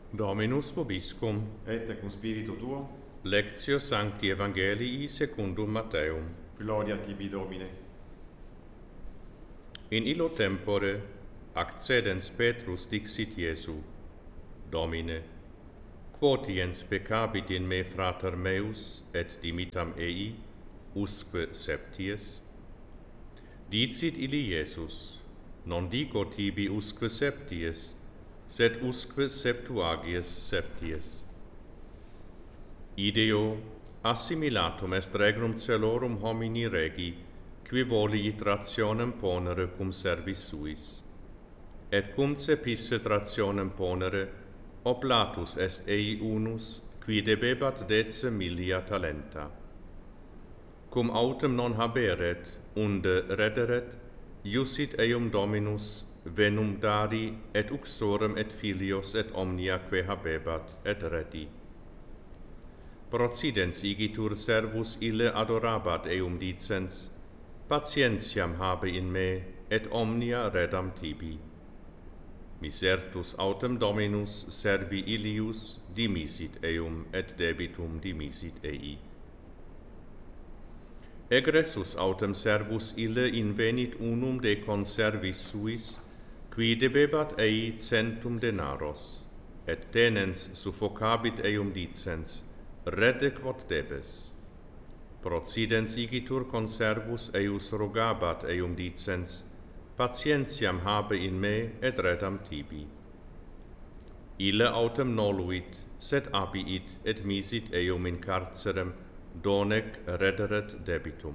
Dominus vobiscum. Et cum spiritu tuo. Lectio Sancti Evangelii secundum Matteum. Gloria tibi, Domine. In illo tempore accedens Petrus dixit Iesu: Domine, quotiens peccabit in me frater meus et dimitam ei, usque septies? Dicit illi Iesus: Non dico tibi usque septies, sed usque septuagies septies. Ideo assimilatum est regnum celorum homini regi, qui voliit rationem ponere cum servis suis. Et cum cepisse rationem ponere, oblatus est ei unus, qui debebat 10.000 talenta. Cum autem non haberet, unde rederet, iusit eum Dominus venum dari et uxorem et filios et omnia que habebat et redi. Procidens igitur servus ille adorabat eum dicens: Patientiam habe in me et omnia redam tibi. Misertus autem Dominus servi illius dimisit eum et debitum dimisit ei. Egressus autem servus ille invenit unum de conservis suis, qui debebat ei 100 denaros, et tenens suffocabit eum dicens: Rede quod debes. Procidens igitur conservus eius rogabat eum dicens: Patientiam habe in me et redam tibi. Ille autem noluit, sed abiit et misit eum in carcerem, donec rederet debitum.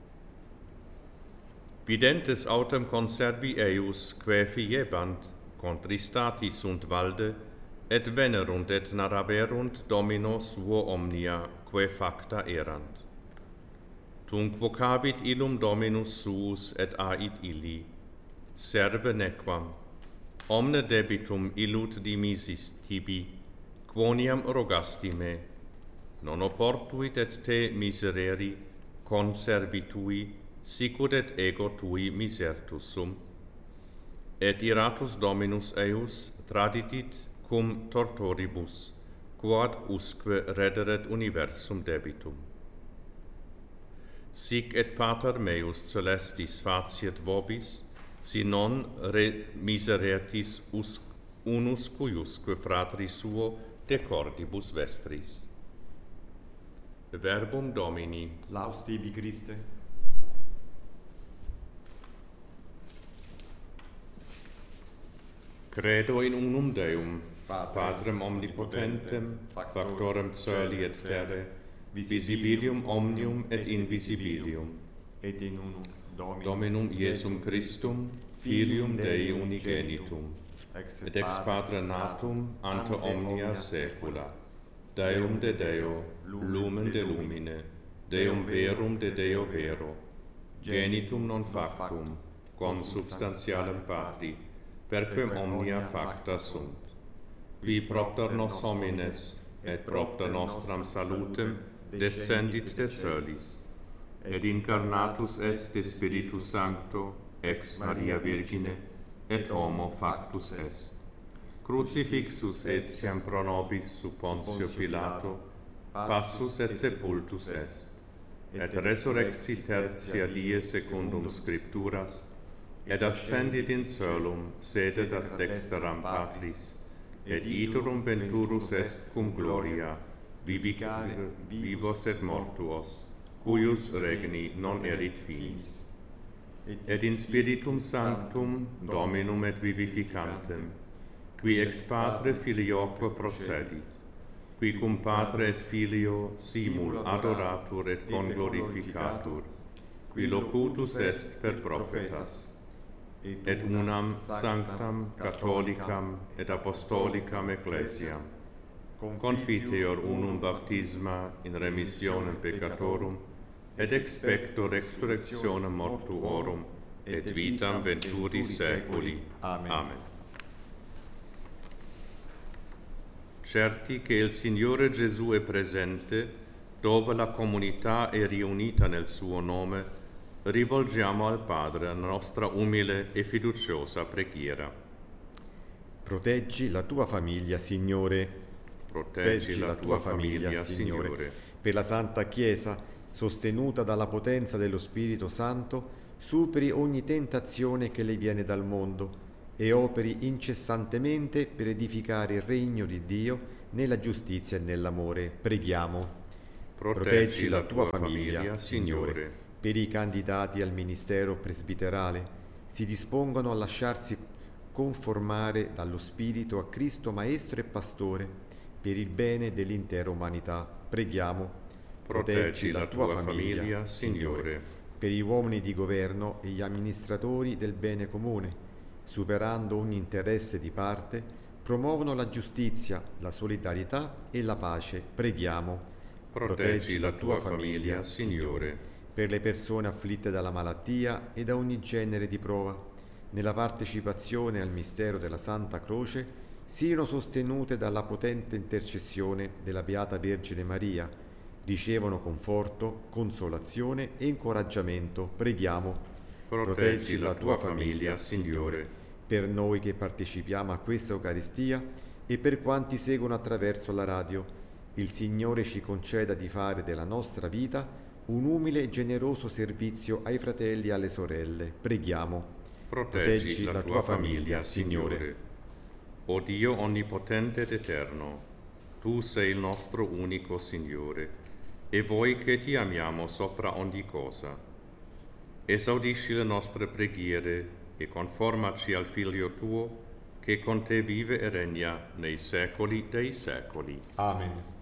Videntes autem conservi eius, quae fiebant, contristati sunt valde, et venerunt et naraverunt Domino suo omnia, quae facta erant. Tunc vocabit illum Dominus suus et ait illi: Serve nequam, omne debitum illut dimisis tibi, quoniam rogasti me. Non oportuit et te misereri, conservi tui, sicut et ego tui misertus sum. Et iratus Dominus eius traditit cum tortoribus, quod usque rederet universum debitum. Sic et Pater meus celestis faciet vobis, si non miseretis unus cuiusque fratri suo de cordibus vestris. Verbum Domini. Laus tibi, Christe. Credo in unum Deum, Patrem omnipotentem, factorem coeli et terrae, visibilium omnium et invisibilium, et in unum Dominum Iesum Christum, Filium Dei unigenitum, et ex Patre natum ante omnia saecula, Deum de Deo, lumen de lumine, Deum verum de Deo vero, genitum non factum, consubstantialem Patri, perquem omnia facta sunt, qui propter nos homines, et propter nostram salutem, descendit de coelis, et incarnatus est de Spiritus Sancto, ex Maria Virgine, et homo factus est. Crucifixus etiam pro nobis sub Pontio Pilato, passus et sepultus est, et resurrexit tertia die secundum Scripturas, et ascendit in coelum, sedet ad dexteram Patris, et iterum venturus est cum gloria, vivicare vivos et mortuos, cuius regni non erit finis. Et in Spiritum Sanctum, Dominum et vivificantem, qui ex Patre Filioque procedit, qui cum Patre et Filio simul adoratur et conglorificatur, qui locutus est per prophetas, et unam sanctam catholicam et apostolicam ecclesiam, confiteor unum baptisma in remissionem peccatorum, et expecto resurrectionem mortuorum, et vitam venturi saeculi. Amen. Certi che il Signore Gesù è presente, dove la comunità è riunita nel suo nome, rivolgiamo al Padre la nostra umile e fiduciosa preghiera. Proteggi la tua famiglia, Signore. Proteggi la tua famiglia, Signore. Per la Santa Chiesa, sostenuta dalla potenza dello Spirito Santo, superi ogni tentazione che le viene dal mondo e operi incessantemente per edificare il regno di Dio nella giustizia e nell'amore. Preghiamo. Proteggi la tua famiglia, Signore. Per i candidati al ministero presbiterale, si dispongono a lasciarsi conformare dallo Spirito a Cristo Maestro e Pastore per il bene dell'intera umanità. Preghiamo. Proteggi la tua famiglia, Signore. Per gli uomini di governo e gli amministratori del bene comune, superando ogni interesse di parte, promuovono la giustizia, la solidarietà e la pace. Preghiamo. Proteggi la tua famiglia, Signore. Per le persone afflitte dalla malattia e da ogni genere di prova, nella partecipazione al mistero della Santa Croce, siano sostenute dalla potente intercessione della Beata Vergine Maria, ricevono conforto, consolazione e incoraggiamento. Preghiamo. Proteggi la tua famiglia, Signore. Per noi che partecipiamo a questa Eucaristia e per quanti seguono attraverso la radio, il Signore ci conceda di fare della nostra vita un umile e generoso servizio ai fratelli e alle sorelle. Preghiamo. Proteggi la tua famiglia, Signore. O Dio onnipotente ed eterno, tu sei il nostro unico Signore, e voi che ti amiamo sopra ogni cosa, esaudisci le nostre preghiere e conformaci al Figlio tuo, che con te vive e regna nei secoli dei secoli. Amen.